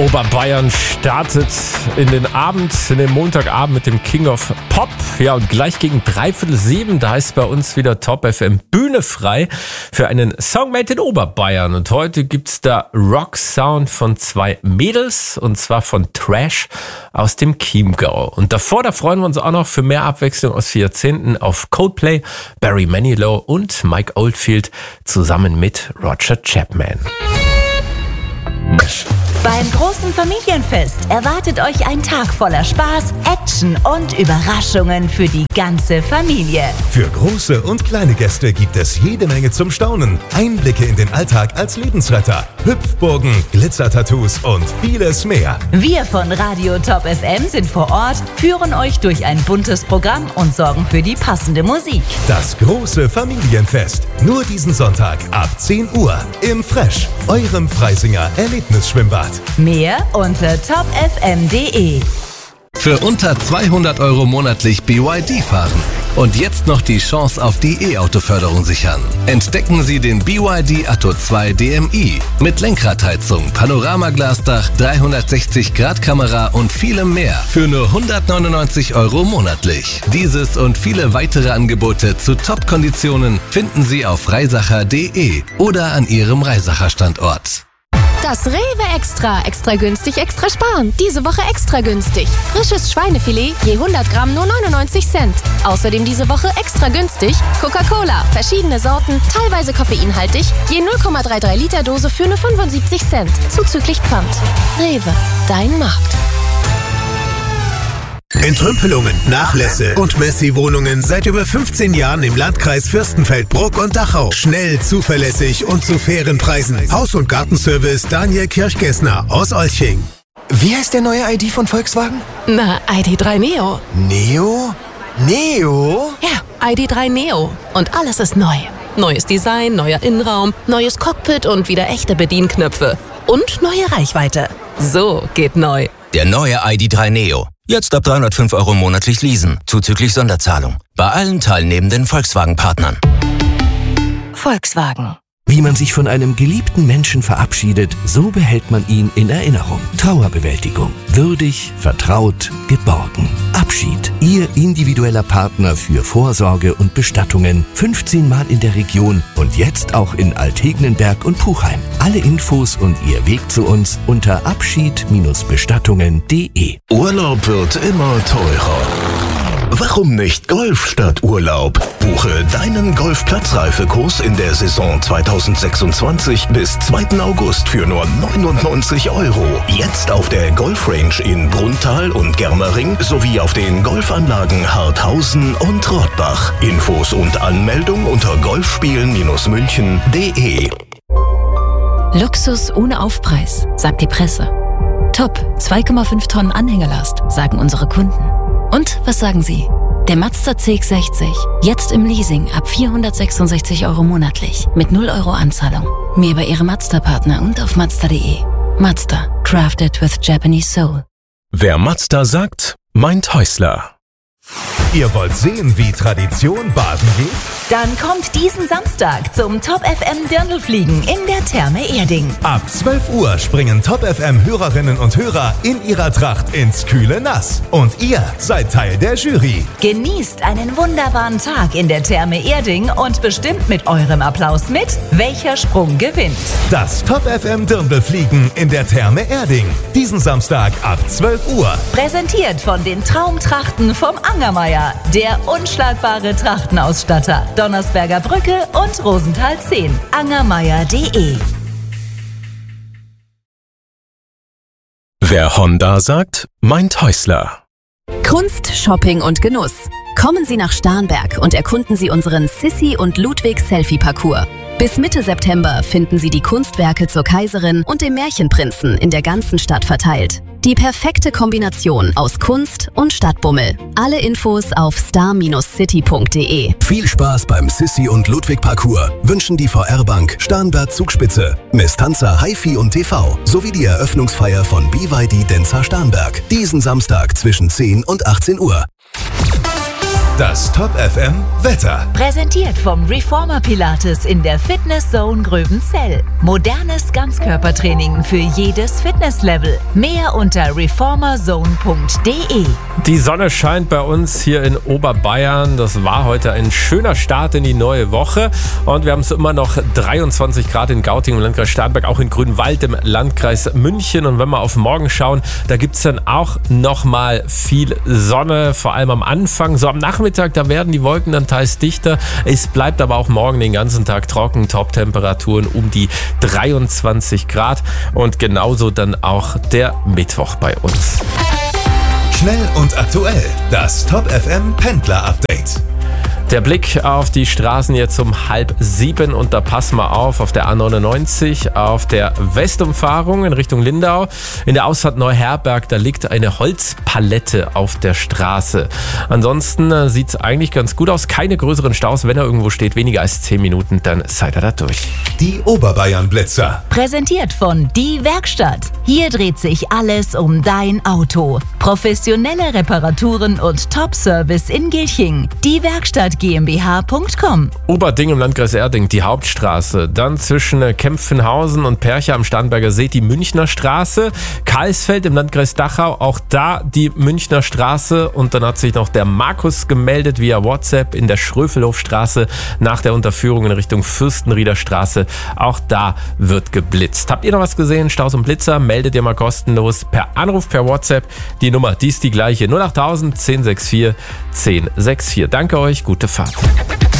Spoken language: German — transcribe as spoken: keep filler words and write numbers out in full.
Oberbayern startet in den Abend, in den Montagabend mit dem King of Pop. Ja, und gleich gegen dreiviertel sieben, da ist bei uns wieder Top F M Bühne frei für einen Song made in Oberbayern. Und heute gibt's da Rock-Sound von zwei Mädels, und zwar von Trash aus dem Chiemgau. Und davor, da freuen wir uns auch noch für mehr Abwechslung aus vier Jahrzehnten auf Coldplay, Barry Manilow und Mike Oldfield zusammen mit Roger Chapman. Beim großen Familienfest erwartet euch ein Tag voller Spaß, Action und Überraschungen für die ganze Familie. Für große und kleine Gäste gibt es jede Menge zum Staunen. Einblicke in den Alltag als Lebensretter, Hüpfburgen, Glitzertattoos und vieles mehr. Wir von Radio Top F M sind vor Ort, führen euch durch ein buntes Programm und sorgen für die passende Musik. Das große Familienfest. Nur diesen Sonntag ab zehn Uhr im Fresh, eurem Freisinger Erlebnisschwimmbad. Mehr unter top f m punkt d e. Für unter zweihundert Euro monatlich B Y D fahren und jetzt noch die Chance auf die E-Auto-Förderung sichern. Entdecken Sie den B Y D Atto zwei D M i mit Lenkradheizung, Panoramaglasdach, dreihundertsechzig Grad Kamera und vielem mehr für nur hundertneunundneunzig Euro monatlich. Dieses und viele weitere Angebote zu Top-Konditionen finden Sie auf reisacher punkt d e oder an Ihrem Reisacher Standort. Das Rewe Extra. Extra günstig, extra sparen. Diese Woche extra günstig. Frisches Schweinefilet je hundert Gramm nur neunundneunzig Cent. Außerdem diese Woche extra günstig Coca-Cola. Verschiedene Sorten, teilweise koffeinhaltig. Je null Komma dreiunddreißig Liter Dose für nur fünfundsiebzig Cent. Zuzüglich Pfand. Rewe. Dein Markt. Entrümpelungen, Nachlässe und Messi-Wohnungen seit über fünfzehn Jahren im Landkreis Fürstenfeldbruck und Dachau. Schnell, zuverlässig und zu fairen Preisen. Haus- und Gartenservice Daniel Kirchgessner aus Olching. Wie heißt der neue I D von Volkswagen? Na, I D drei Neo. Neo? Neo? Ja, I D drei Neo. Und alles ist neu. Neues Design, neuer Innenraum, neues Cockpit und wieder echte Bedienknöpfe. Und neue Reichweite. So geht neu. Der neue I D drei Neo. Jetzt ab dreihundertfünf Euro monatlich leasen, zuzüglich Sonderzahlung. Bei allen teilnehmenden Volkswagen-Partnern. Volkswagen. Wie man sich von einem geliebten Menschen verabschiedet, so behält man ihn in Erinnerung. Trauerbewältigung. Würdig, vertraut, geborgen. Abschied. Ihr individueller Partner für Vorsorge und Bestattungen. fünfzehn Mal in der Region und jetzt auch in Altegnenberg und Puchheim. Alle Infos und Ihr Weg zu uns unter abschied bestattungen punkt d e. Urlaub wird immer teurer. Warum nicht Golf statt Urlaub? Buche deinen Golfplatzreifekurs in der Saison zweitausendsechsundzwanzig bis zweiten August für nur neunundneunzig Euro. Jetzt auf der Golfrange in Brunntal und Germering sowie auf den Golfanlagen Harthausen und Rottbach. Infos und Anmeldung unter golfspielen-münchen punkt d e. Luxus ohne Aufpreis, sagt die Presse. Top, zwei Komma fünf Tonnen Anhängerlast, sagen unsere Kunden. Und was sagen Sie? Der Mazda C X sechzig, jetzt im Leasing ab vierhundertsechsundsechzig Euro monatlich mit null Euro Anzahlung. Mehr bei Ihrem Mazda-Partner und auf mazda punkt d e. Mazda, crafted with Japanese soul. Wer Mazda sagt, meint Häusler. Ihr wollt sehen, wie Tradition baden geht? Dann kommt diesen Samstag zum Top F M Dirndlfliegen in der Therme Erding. Ab zwölf Uhr springen Top F M Hörerinnen und Hörer in ihrer Tracht ins kühle Nass. Und ihr seid Teil der Jury. Genießt einen wunderbaren Tag in der Therme Erding und bestimmt mit eurem Applaus mit, welcher Sprung gewinnt. Das Top F M Dirndlfliegen in der Therme Erding. Diesen Samstag ab zwölf Uhr. Präsentiert von den Traumtrachten vom Angermeier, der unschlagbare Trachtenausstatter. Donnersberger Brücke und Rosenthal zehn. angermeier punkt d e. Wer Honda sagt, meint Häusler. Kunst, Shopping und Genuss. Kommen Sie nach Starnberg und erkunden Sie unseren Sissi und Ludwig Selfie-Parcours. Bis Mitte September finden Sie die Kunstwerke zur Kaiserin und dem Märchenprinzen in der ganzen Stadt verteilt. Die perfekte Kombination aus Kunst und Stadtbummel. Alle Infos auf star city punkt d e. Viel Spaß beim Sissi und Ludwig Parcours wünschen die V R-Bank Starnberg Zugspitze, Mestanza HiFi und T V sowie die Eröffnungsfeier von B Y D Denza Starnberg. Diesen Samstag zwischen zehn und achtzehn Uhr. Das Top F M Wetter. Präsentiert vom Reformer Pilates in der Fitness Zone Gröbenzell. Modernes Ganzkörpertraining für jedes Fitnesslevel. Mehr unter reformerzone punkt de. Die Sonne scheint bei uns hier in Oberbayern. Das war heute ein schöner Start in die neue Woche. Und wir haben es immer noch dreiundzwanzig Grad in Gauting im Landkreis Starnberg, auch in Grünwald im Landkreis München. Und wenn wir auf morgen schauen, da gibt es dann auch nochmal viel Sonne, vor allem am Anfang. So am Nachmittag, da werden die Wolken dann teils dichter. Es bleibt aber auch morgen den ganzen Tag trocken. Top-Temperaturen um die dreiundzwanzig Grad. Und genauso dann auch der Mittwoch bei uns. Schnell und aktuell. Das Top F M Pendler Update. Der Blick auf die Straßen jetzt um halb sieben und da passen wir auf, auf der A neunundneunzig, auf der Westumfahrung in Richtung Lindau. In der Ausfahrt Neuherberg, da liegt eine Holzpalette auf der Straße. Ansonsten äh, sieht es eigentlich ganz gut aus. Keine größeren Staus, wenn er irgendwo steht, weniger als zehn Minuten, dann seid ihr da durch. Die Oberbayern-Blitzer. Präsentiert von Die Werkstatt. Hier dreht sich alles um dein Auto. Professionelle Reparaturen und Top-Service in Gilching. Die Werkstatt GmbH punkt com. Oberding im Landkreis Erding, die Hauptstraße. Dann zwischen Kempfenhausen und Percha am Starnberger See die Münchner Straße. Karlsfeld im Landkreis Dachau, auch da die Münchner Straße. Und dann hat sich noch der Markus gemeldet via WhatsApp in der Schröfelhofstraße nach der Unterführung in Richtung Fürstenrieder Straße. Auch da wird geblitzt. Habt ihr noch was gesehen? Staus und Blitzer? Meldet ihr mal kostenlos per Anruf, per WhatsApp. Die Nummer, die ist die gleiche. null acht null null eins null sechs vier eins null sechs vier. Danke euch, gute Fahrt.